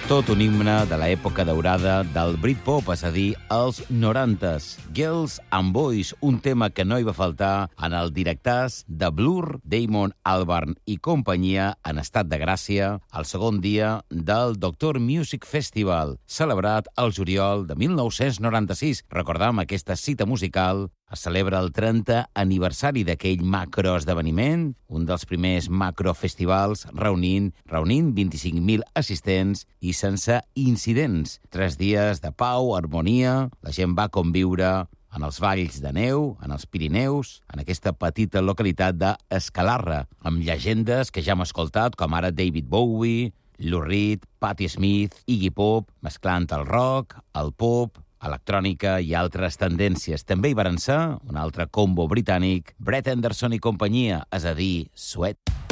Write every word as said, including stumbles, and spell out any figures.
Tot un himne de l'època daurada del Britpop, és a dir, els norantes. Girls and Boys, un tema que no hi va faltar en el directàs de Blur, Damon Albarn i companyia en estat de gràcia el segon dia del Doctor Music Festival, celebrat al juliol de mil nou-cents noranta-sis. Recordam, aquesta cita musical es celebra el trenta aniversari d'aquell macroesdeveniment, un dels primers macrofestivals reunint, reunint vint-i-cinc mil assistents i sense incidents. Tres dies de pau, harmonia, la gent va conviure en els valls de neu, en els Pirineus, en aquesta petita localitat d'Escalarra, amb llegendes que ja hem escoltat, com ara David Bowie, Lou Reed, Patti Smith, Iggy Pop, mesclant el rock, el pop, electrònica i altres tendències. També hi varen ser un altre combo britànic, Brett Anderson i companyia, és a dir, Sweat.